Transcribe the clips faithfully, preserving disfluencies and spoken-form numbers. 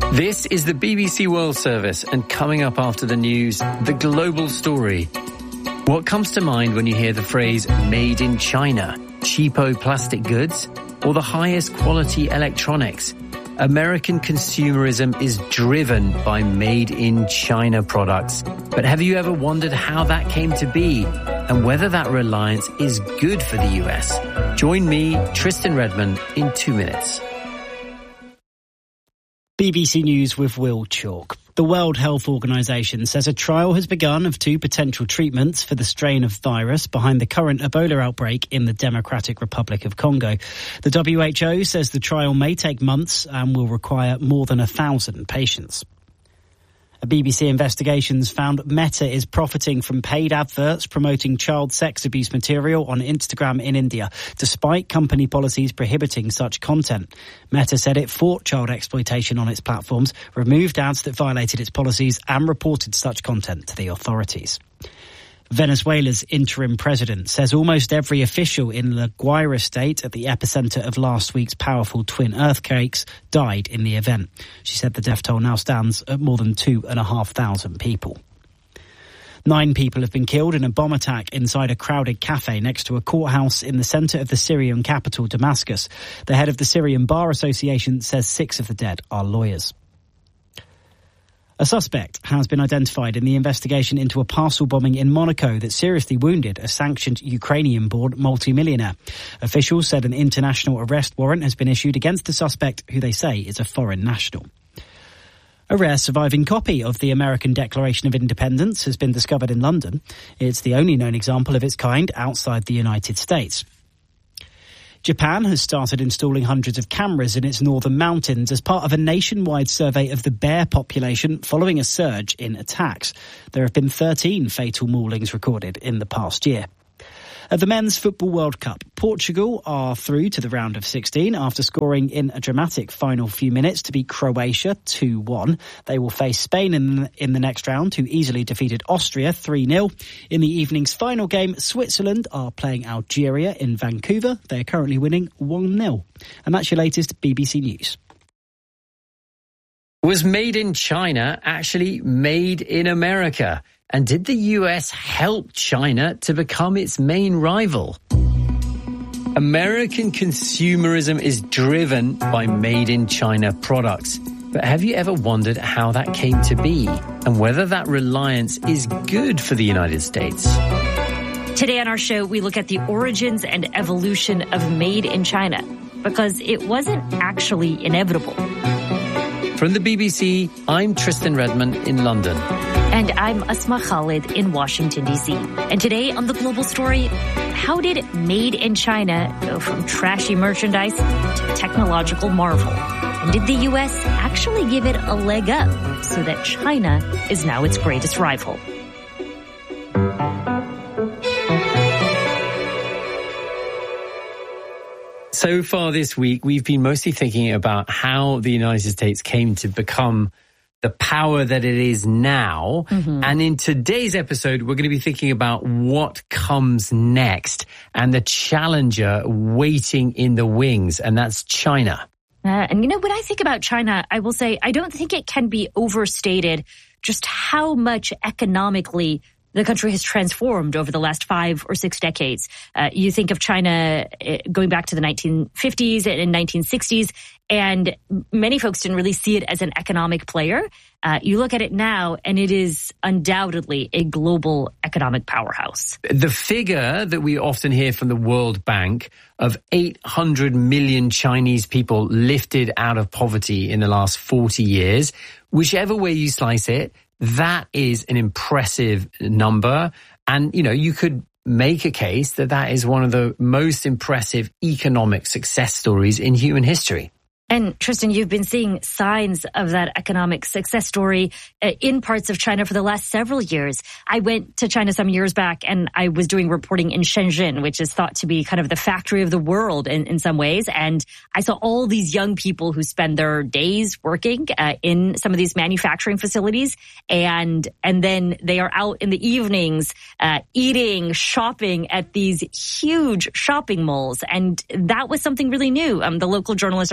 This is the B B C World Service, and coming up after the news, the global story. What comes to mind when you hear the phrase made in China? Cheapo plastic goods or the highest quality electronics? American consumerism is driven by made in China products. But have you ever wondered how that came to be and whether that reliance is good for the U S? Join me, Tristan Redmond, in two minutes. B B C News with Will Chalk. The World Health Organization says a trial has begun of two potential treatments for the strain of virus behind the current Ebola outbreak in the Democratic Republic of Congo. The W H O says the trial may take months and will require more than a thousand patients. A B B C investigation's found Meta is profiting from paid adverts promoting child sex abuse material on Instagram in India, despite company policies prohibiting such content. Meta said it fought child exploitation on its platforms, removed ads that violated its policies, and reported such content to the authorities. Venezuela's interim president says almost every official in La Guaira state, at the epicenter of last week's powerful twin earthquakes, died in the event. She said the death toll now stands at more than two and a half thousand people. Nine people have been killed in a bomb attack inside a crowded cafe next to a courthouse in the center of the Syrian capital, Damascus. The head of the Syrian Bar Association says six of the dead are lawyers. A suspect has been identified in the investigation into a parcel bombing in Monaco that seriously wounded a sanctioned Ukrainian-born multimillionaire. Officials said an international arrest warrant has been issued against the suspect, who they say is a foreign national. A rare surviving copy of the American Declaration of Independence has been discovered in London. It's the only known example of its kind outside the United States. Japan has started installing hundreds of cameras in its northern mountains as part of a nationwide survey of the bear population following a surge in attacks. There have been thirteen fatal maulings recorded in the past year. At the Men's Football World Cup, Portugal are through to the round of sixteen after scoring in a dramatic final few minutes to beat Croatia two one. They will face Spain in, in the next round, who easily defeated Austria three nil. In the evening's final game, Switzerland are playing Algeria in Vancouver. They are currently winning one nil. And that's your latest B B C News. Was made in China actually made in America? And did the U S help China to become its main rival? American consumerism is driven by made-in-China products. But have you ever wondered how that came to be and whether that reliance is good for the United States? Today on our show, we look at the origins and evolution of made in China, because it wasn't actually inevitable. From the B B C, I'm Tristan Redmond in London. And I'm Asma Khalid in Washington, D C. And today on The Global Story, how did made in China go from trashy merchandise to technological marvel? And did the U S actually give it a leg up so that China is now its greatest rival? So far this week, we've been mostly thinking about how the United States came to become the power that it is now. Mm-hmm. And in today's episode, we're going to be thinking about what comes next and the challenger waiting in the wings, and that's China. Uh, and, you know, when I think about China, I will say I don't think it can be overstated just how much economically the country has transformed over the last five or six decades. Uh, you think of China uh, going back to the nineteen fifties and nineteen sixties, and many folks didn't really see it as an economic player. Uh, you look at it now, and it is undoubtedly a global economic powerhouse. The figure that we often hear from the World Bank of eight hundred million Chinese people lifted out of poverty in the last forty years, whichever way you slice it, that is an impressive number. And, you know, you could make a case that that is one of the most impressive economic success stories in human history. And Tristan, you've been seeing signs of that economic success story uh, in parts of China for the last several years. I went to China some years back and I was doing reporting in Shenzhen, which is thought to be kind of the factory of the world in, in some ways. And I saw all these young people who spend their days working uh, in some of these manufacturing facilities. And, and then they are out in the evenings uh, eating, shopping at these huge shopping malls. And that was something really new. Um, the local journalist I was working with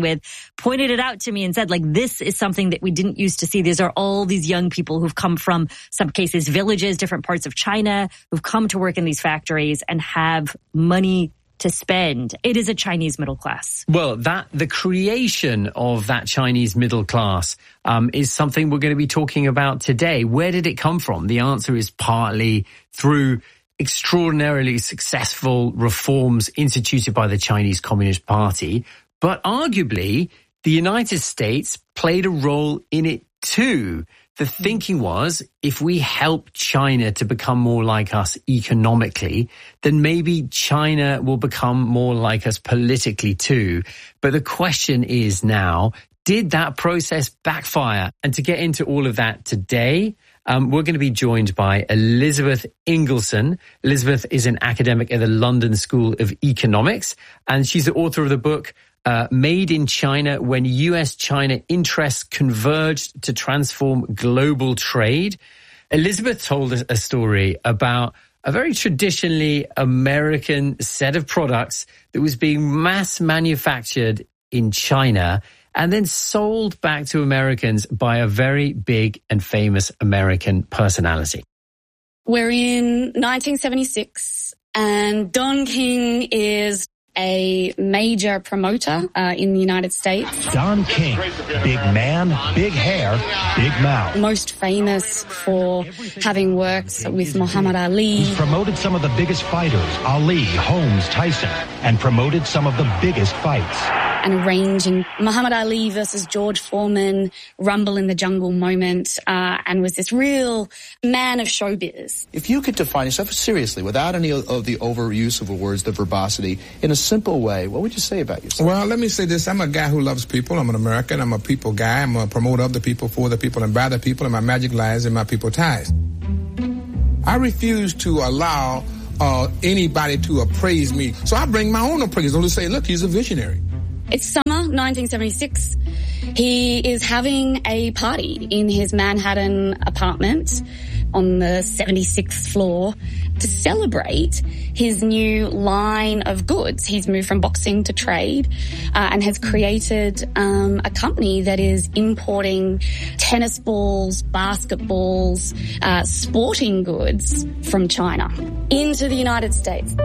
with, pointed it out to me and said, like, this is something that we didn't used to see. These are all these young people who've come from, some cases, villages, different parts of China, who've come to work in these factories and have money to spend. It is a Chinese middle class. Well, that the creation of that Chinese middle class um, is something we're going to be talking about today. Where did it come from? The answer is partly through extraordinarily successful reforms instituted by the Chinese Communist Party, but arguably the United States played a role in it too. The thinking was, if we help China to become more like us economically, then maybe China will become more like us politically too. But the question is now, did that process backfire? And to get into all of that today, um, we're going to be joined by Elizabeth Ingelsson. Elizabeth is an academic at the London School of Economics, and she's the author of the book, Uh, Made in China, When U S-China Interests Converged to Transform Global Trade. Elizabeth told us a story about a very traditionally American set of products that was being mass manufactured in China and then sold back to Americans by a very big and famous American personality. We're in nineteen seventy-six and Don King is a major promoter uh, in the United States. Don King, big man, big hair, big mouth. Most famous for having worked with Muhammad Ali. He's promoted some of the biggest fighters, Ali, Holmes, Tyson, and promoted some of the biggest fights. And arranging Muhammad Ali versus George Foreman, Rumble in the Jungle moment, uh, and was this real man of showbiz. If you could define yourself seriously, without any of the overuse of the words, the verbosity, in a simple way, what would you say about yourself? Well, let me say this. I'm a guy who loves people. I'm an American. I'm a people guy. I'm a promoter of the people, for the people, and by the people, and my magic lies in my people ties. I refuse to allow uh, anybody to appraise me. So I bring my own appraisal to say, look, he's a visionary. It's summer nineteen seventy-six. He is having a party in his Manhattan apartment on the seventy-sixth floor to celebrate his new line of goods. He's moved from boxing to trade uh, and has created um, a company that is importing tennis balls, basketballs, uh, sporting goods from China into the United States.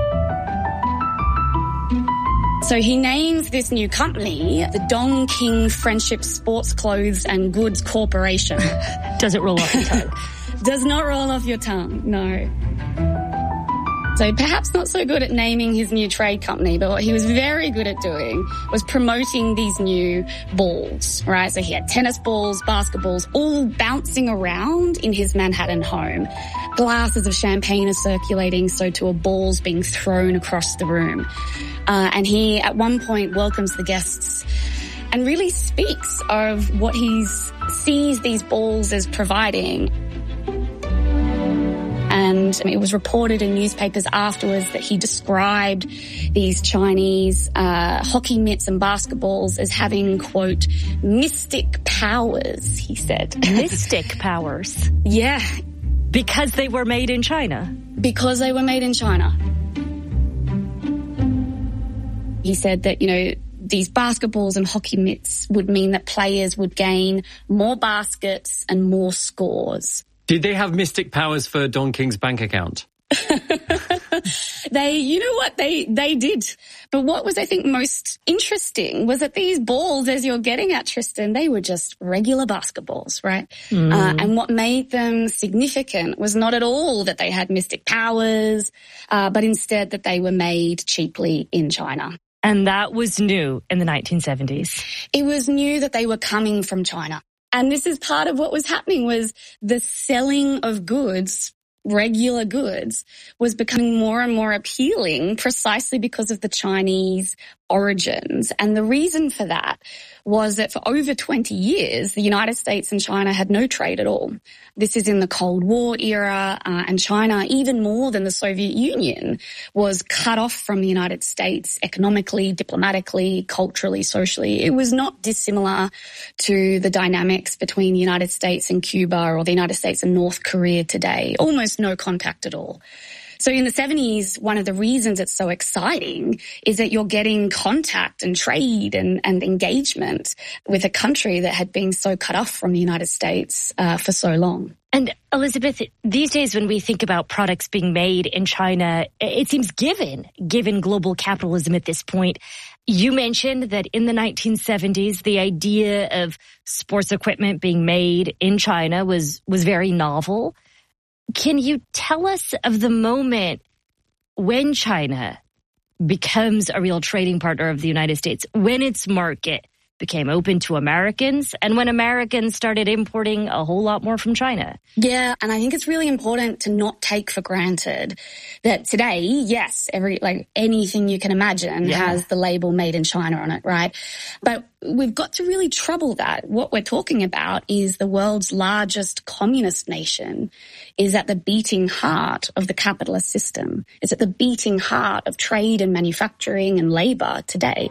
So he names this new company the Don King Friendship Sports Clothes and Goods Corporation. Does it roll off your tongue? Does not roll off your tongue, no. So perhaps not so good at naming his new trade company, but what he was very good at doing was promoting these new balls, right? So he had tennis balls, basketballs, all bouncing around in his Manhattan home. Glasses of champagne are circulating, so too are balls being thrown across the room. Uh, and he, at one point, welcomes the guests and really speaks of what he sees these balls as providing. And it was reported in newspapers afterwards that he described these Chinese uh, hockey mitts and basketballs as having, quote, mystic powers, he said. Mystic powers? Yeah. Because they were made in China? Because they were made in China. He said that, you know, these basketballs and hockey mitts would mean that players would gain more baskets and more scores. Did they have mystic powers for Don King's bank account? They, you know what, they, they did. But what was, I think, most interesting was that these balls, as you're getting at, Tristan, they were just regular basketballs, right? Mm. Uh, and what made them significant was not at all that they had mystic powers, uh, but instead that they were made cheaply in China. And that was new in the nineteen seventies. It was new that they were coming from China. And this is part of what was happening, was the selling of goods, regular goods, was becoming more and more appealing precisely because of the Chinese origins. And the reason for that was that for over twenty years, the United States and China had no trade at all. This is in the Cold War era, uh, and China, even more than the Soviet Union, was cut off from the United States economically, diplomatically, culturally, socially. It was not dissimilar to the dynamics between the United States and Cuba or the United States and North Korea today. Almost no contact at all. So in the seventies, one of the reasons it's so exciting is that you're getting contact and trade and, and engagement with a country that had been so cut off from the United States uh, for so long. And Elizabeth, these days when we think about products being made in China, it seems given, given global capitalism at this point. You mentioned that in the nineteen seventies, the idea of sports equipment being made in China was, was very novel. Can you tell us of the moment when China becomes a real trading partner of the United States, when its market became open to Americans, and when Americans started importing a whole lot more from China? Yeah, and I think it's really important to not take for granted that today, yes, every like anything you can imagine yeah. has the label made in China on it, right? But we've got to really trouble that. What we're talking about is the world's largest communist nation is at the beating heart of the capitalist system. It's at the beating heart of trade and manufacturing and labor today.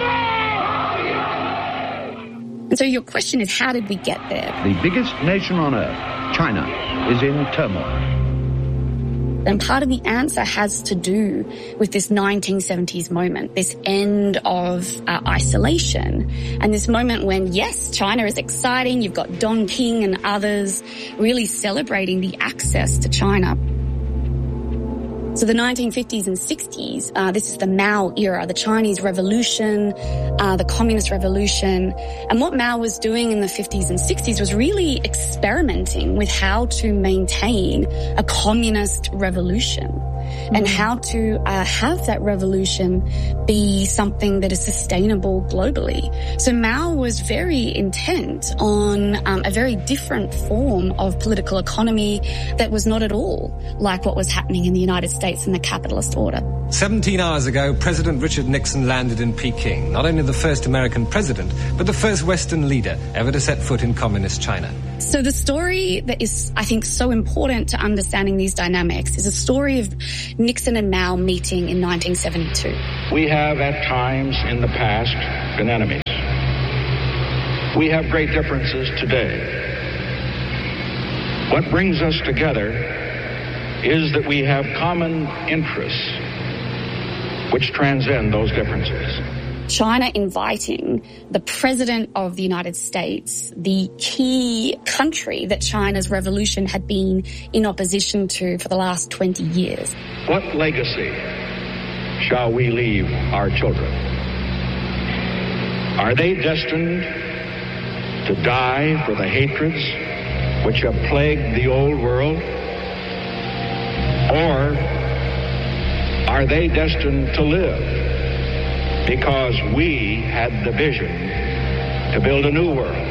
And so your question is, how did we get there? The biggest nation on earth, China, is in turmoil. And part of the answer has to do with this nineteen seventies moment, this end of uh, isolation, and this moment when, yes, China is exciting. You've got Don King and others really celebrating the access to China. So the nineteen fifties and sixties, uh, this is the Mao era, the Chinese Revolution, uh, the Communist Revolution. And what Mao was doing in the fifties and sixties was really experimenting with how to maintain a communist revolution mm-hmm. and how to uh, have that revolution be something that is sustainable globally. So Mao was very intent on um, a very different form of political economy that was not at all like what was happening in the United States and the capitalist order. Seventeen hours ago, President Richard Nixon landed in Peking, not only the first American president, but the first Western leader ever to set foot in communist China. So the story that is, I think, so important to understanding these dynamics is a story of Nixon and Mao meeting in nineteen seventy-two. We have at times in the past been enemies. We have great differences today. What brings us together is that we have common interests which transcend those differences. China inviting the President of the United States, the key country that China's revolution had been in opposition to for the last twenty years. What legacy shall we leave our children? Are they destined to die for the hatreds which have plagued the old world? Or are they destined to live because we had the vision to build a new world?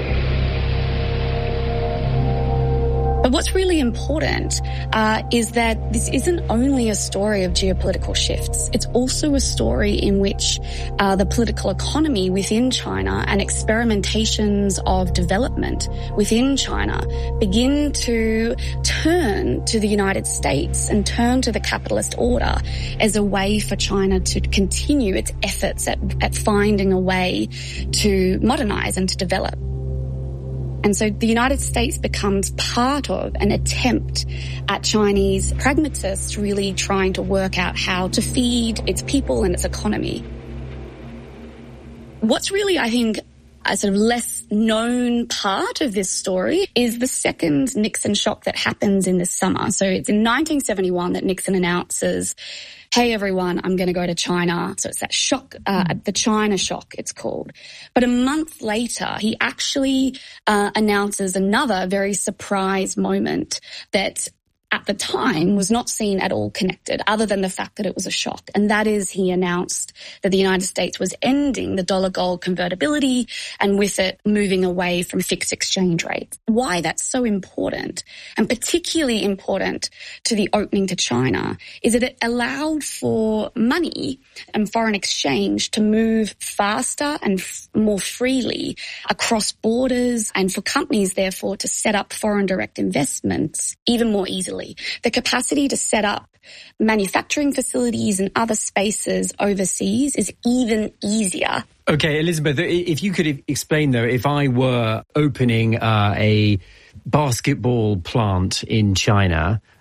But what's really important uh, is that this isn't only a story of geopolitical shifts. It's also a story in which uh, the political economy within China and experimentations of development within China begin to turn to the United States and turn to the capitalist order as a way for China to continue its efforts at, at finding a way to modernize and to develop. And so the United States becomes part of an attempt at Chinese pragmatists really trying to work out how to feed its people and its economy. What's really, I think, a sort of less known part of this story is the second Nixon shock that happens in this summer. So it's in nineteen seventy-one that Nixon announces, hey, everyone, I'm going to go to China. So it's that shock, uh, the China shock, it's called. But a month later, he actually uh, announces another very surprise moment that at the time was not seen at all connected, other than the fact that it was a shock. And that is, he announced that the United States was ending the dollar gold convertibility and with it moving away from fixed exchange rates. Why that's so important, and particularly important to the opening to China, is that it allowed for money and foreign exchange to move faster and f- more freely across borders, and for companies, therefore, to set up foreign direct investments even more easily. The capacity to set up manufacturing facilities and other spaces overseas is even easier. Okay, Elizabeth, if you could explain, though, if I were opening uh, a basketball plant in China,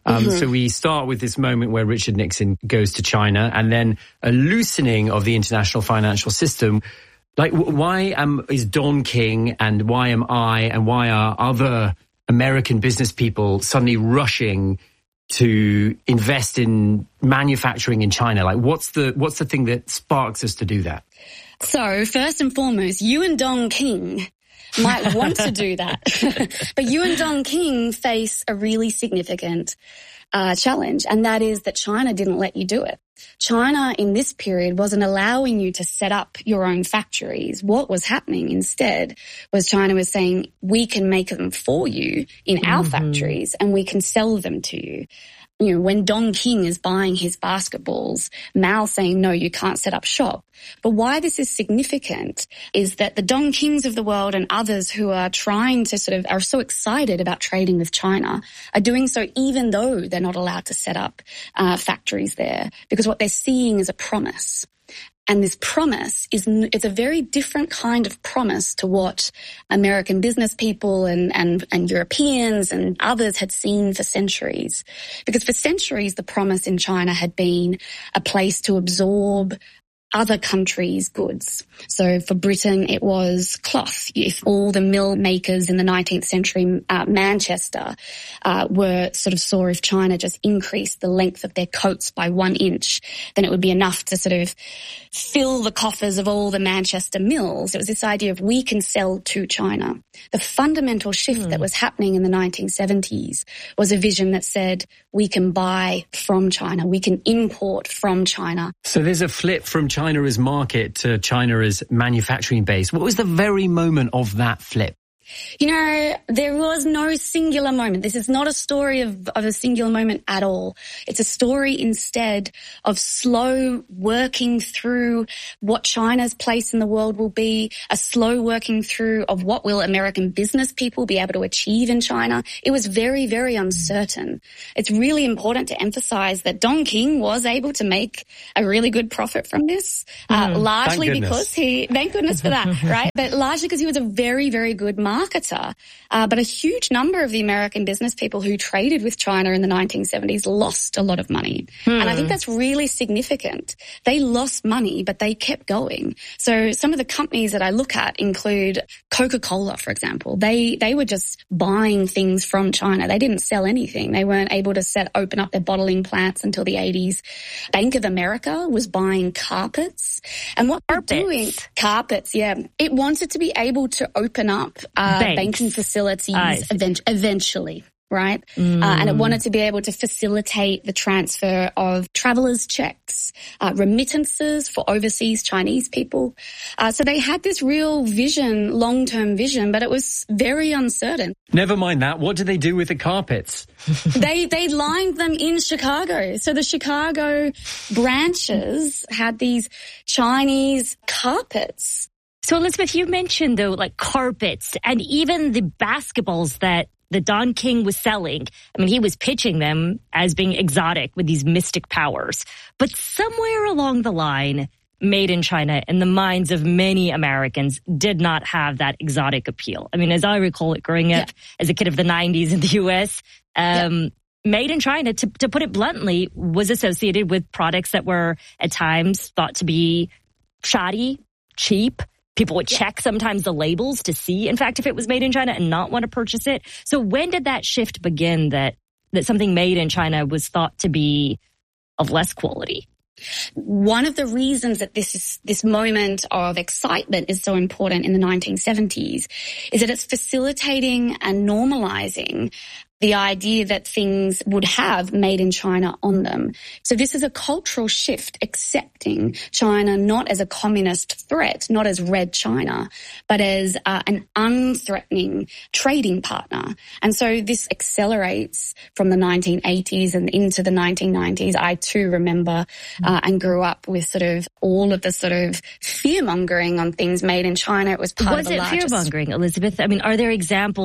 Um, Mm-hmm. So we start with this moment where Richard Nixon goes to China and then a loosening of the international financial system. Like, why am, is Don King and why am I and why are other American business people suddenly rushing to invest in manufacturing in China? Like, what's the what's the thing that sparks us to do that? So, first and foremost, you and Don King might want to do that. But you and Don King face a really significant uh, challenge, and that is that China didn't let you do it. China in this period wasn't allowing you to set up your own factories. What was happening instead was China was saying, we can make them for you in mm-hmm. our factories and we can sell them to you. You know, when Don King is buying his basketballs, Mao saying, no, you can't set up shop. But why this is significant is that the Don Kings of the world and others who are trying to sort of, are so excited about trading with China are doing so even though they're not allowed to set up uh, factories there, because what they're seeing is a promise. And this promise is it's a very different kind of promise to what American business people and, and, and Europeans and others had seen for centuries. Because for centuries, the promise in China had been a place to absorb other countries' goods. So for Britain, it was cloth. If all the mill makers in the nineteenth century, uh, Manchester, uh, were sort of saw if China just increased the length of their coats by one inch, then it would be enough to sort of fill the coffers of all the Manchester mills. It was this idea of we can sell to China. The fundamental shift mm. that was happening in the nineteen seventies was a vision that said we can buy from China, we can import from China. So there's a flip from China China as market to China as manufacturing base. What was the very moment of that flip? You know, there was no singular moment. This is not a story of, of a singular moment at all. It's a story instead of slow working through what China's place in the world will be, a slow working through of what will American business people be able to achieve in China. It was very, very uncertain. It's really important to emphasize that Don King was able to make a really good profit from this, uh, mm, largely because he, thank goodness for that, right? But largely because he was a very, very good marketer. marketer, uh, but a huge number of the American business people who traded with China in the nineteen seventies lost a lot of money. Hmm. And I think that's really significant. They lost money, but they kept going. So some of the companies that I look at include Coca-Cola, for example. They, they were just buying things from China. They didn't sell anything. They weren't able to set, open up their bottling plants until the eighties. Bank of America was buying carpets. And what carpets. they're doing, carpets, yeah. It wanted to be able to open up uh, banking facilities event- eventually. Right? Mm. Uh, and it wanted to be able to facilitate the transfer of travelers' checks, uh, remittances for overseas Chinese people. Uh, so they had this real vision, long-term vision, but it was very uncertain. Never mind that. What did they do with the carpets? they, they lined them in Chicago. So the Chicago branches had these Chinese carpets. So Elizabeth, you mentioned though, like carpets and even the basketballs that that Don King was selling. I mean, he was pitching them as being exotic with these mystic powers. But somewhere along the line, made in China in the minds of many Americans did not have that exotic appeal. I mean, as I recall it growing up yeah. as a kid of the nineties in the U S, um, yeah. made in China, to, to put it bluntly, was associated with products that were at times thought to be shoddy, cheap. People would check yeah. sometimes the labels to see, in fact, if it was made in China and not want to purchase it. So when did that shift begin that, that something made in China was thought to be of less quality? One of the reasons that this is, this moment of excitement is so important in the nineteen seventies is that it's facilitating and normalizing the idea that things would have made in China on them. So this is a cultural shift, accepting China not as a communist threat, not as Red China, but as uh, an unthreatening trading partner. And so this accelerates from the nineteen eighties and into the nineteen nineties. I too remember uh, and grew up with sort of all of the sort of fear-mongering on things made in China. It was part was of the largest... largest... Was it fear-mongering, Elizabeth? I mean, are there examples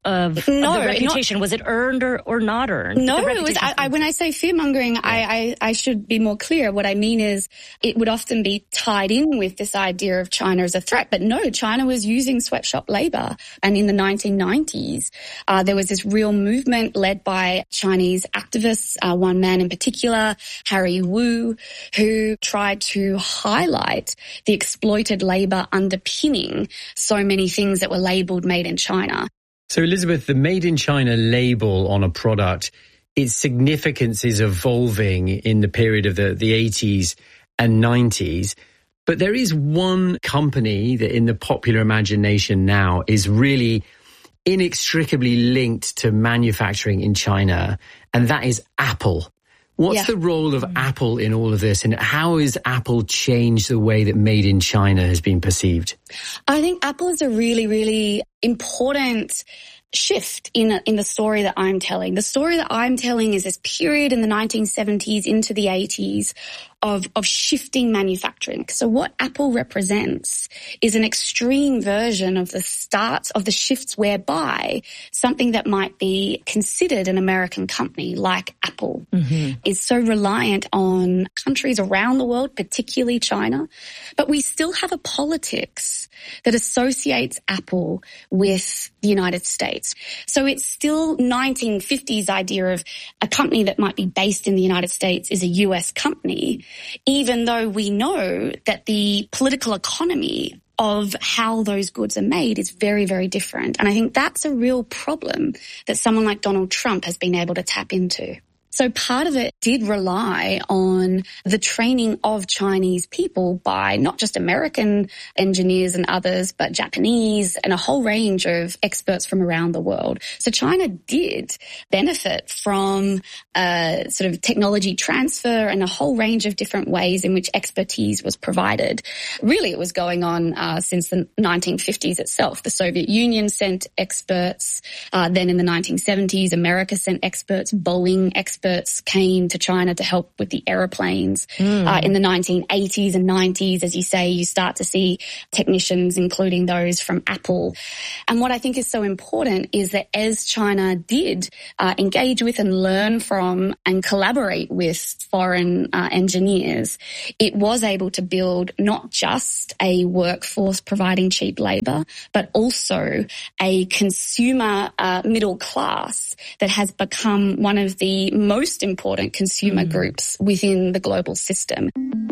of, no, of the reputation? Not, was it earned or, or not earned? No, it was, I, I, when I say fear-mongering, yeah. I, I, I should be more clear. What I mean is it would often be tied in with this idea of China as a threat. But no, China was using sweatshop labor. And in the nineteen nineties, uh, there was this real movement led by Chinese activists, uh, one man in particular, Harry Wu, who tried to highlight the exploited labor underpinning so many things that were labeled made in China. So, Elizabeth, the Made in China label on a product, its significance is evolving in the period of the, the eighties and nineties. But there is one company that in the popular imagination now is really inextricably linked to manufacturing in China, and that is Apple. What's yeah. the role of Apple in all of this, and how has Apple changed the way that Made in China has been perceived? I think Apple is a really, really important shift in in the story that I'm telling. The story that I'm telling is this period in the nineteen seventies into the eighties of, of shifting manufacturing. So what Apple represents is an extreme version of the start of the shifts whereby something that might be considered an American company like Apple mm-hmm. is so reliant on countries around the world, particularly China. But we still have a politics that associates Apple with the United States. So it's still nineteen fifties idea of a company that might be based in the United States is a U S company, even though we know that the political economy of how those goods are made is very, very different. And I think that's a real problem that someone like Donald Trump has been able to tap into. So part of it did rely on the training of Chinese people by not just American engineers and others, but Japanese and a whole range of experts from around the world. So China did benefit from uh, sort of technology transfer and a whole range of different ways in which expertise was provided. Really, it was going on uh, since the nineteen fifties itself. The Soviet Union sent experts. Uh, then in the nineteen seventies, America sent experts, Boeing experts. Experts came to China to help with the aeroplanes. Mm. Uh, in the nineteen eighties and nineties, as you say, you start to see technicians, including those from Apple. And what I think is so important is that as China did uh, engage with and learn from and collaborate with foreign uh, engineers, it was able to build not just a workforce providing cheap labor, but also a consumer uh, middle class that has become one of the most important consumer mm. groups within the global system.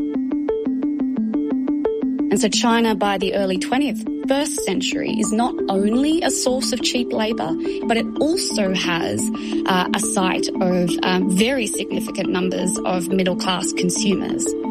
And so China, by the early twenty-first century, is not only a source of cheap labor, but it also has uh, a site of um, very significant numbers of middle-class consumers.